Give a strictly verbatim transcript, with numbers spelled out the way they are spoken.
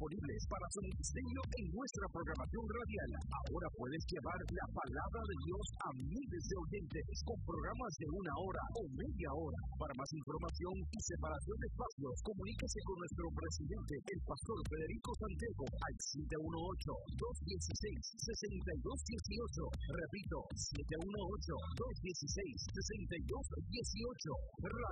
disponibles para su ministerio en nuestra programación radial. Ahora puedes llevar la palabra de Dios a miles de oyentes con programas de una hora o media hora. Para más información y separación de espacios, comuníquese con nuestro presidente, el pastor Federico Santiago, al siete uno ocho, dos uno seis, seis dos uno ocho. Repito, siete uno ocho, dos uno seis, seis dos uno ocho.